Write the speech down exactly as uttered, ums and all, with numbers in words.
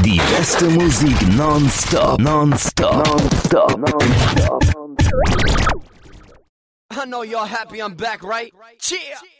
Die beste Musik nonstop, nonstop, nonstop, nonstop. I know y'all happy I'm back, right? Cheer!